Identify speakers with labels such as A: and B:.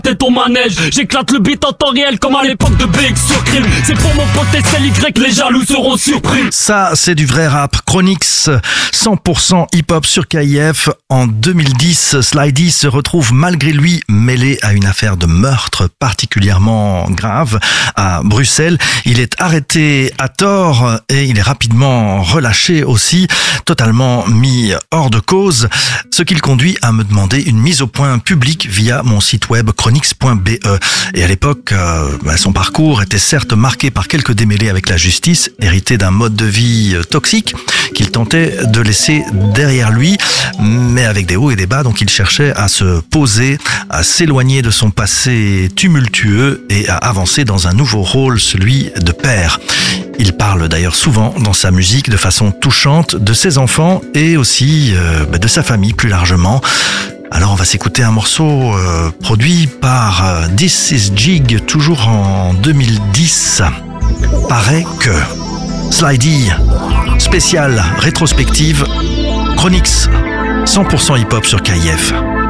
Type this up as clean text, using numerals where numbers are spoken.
A: t'es ton manège. J'éclate le beat en temps réel comme à l'époque de BX sur Crime. C'est pour mon pote SLY, les jaloux seront surpris.
B: Ça, c'est du vrai rap. Chronix, 100% hip-hop sur KIF. En 2010, Slidey se retrouve malgré lui mêlé à une affaire de meurtre particulièrement grave à Bruxelles. Il est arrêté à tort et il est rapidement relâché aussi, totalement mis hors de cause, ce qui le conduit à me demander une mise au point publique via mon site web chronix.be. Et à l'époque, son parcours était certes marqué par quelques démêlés avec la justice, hérité d'un mode de vie toxique qu'il tentait de laisser derrière lui, mais avec des hauts et des bas, donc il cherchait à se poser, à s'éloigner de son passé tumultueux et à avancer dans un nouveau rôle, celui de père. Il parle d'ailleurs souvent dans sa musique de façon touchante de ses enfants et aussi de sa famille plus largement. Alors on va s'écouter un morceau produit par This Is Jig, toujours en 2010. Paraît que Slidey, spécial rétrospective, Chronix, 100% hip-hop sur KIF.